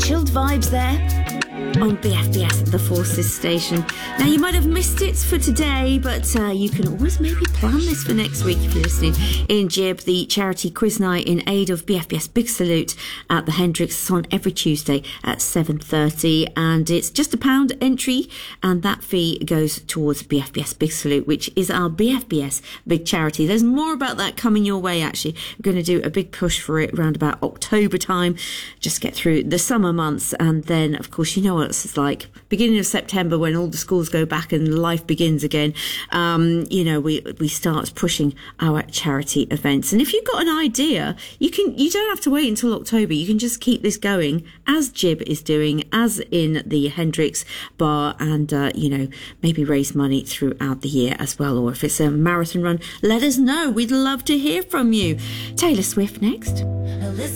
chilled vibes there on BFBS, the Forces station. Now, you might have missed it for today, but you can always maybe plan this for next week if you're listening. In Jib, the charity quiz night in aid of BFBS Big Salute at the Hendricks is on every Tuesday at 7:30, and it's just £1 entry, and that fee goes towards BFBS Big Salute, which is our BFBS big charity. There's more about that coming your way, actually. We're going to do a big push for it around about October time. Just get through the summer months, and then, of course, you know what it's like. Beginning of September, when all the schools go back and life begins again, we start pushing our charity events. And if you've got an idea, you don't have to wait until October. You can just keep this going, as Jib is doing, as in the Hendricks Bar, and maybe raise money throughout the year as well. Or if it's a marathon run, let us know. We'd love to hear from you. Taylor Swift next. Listen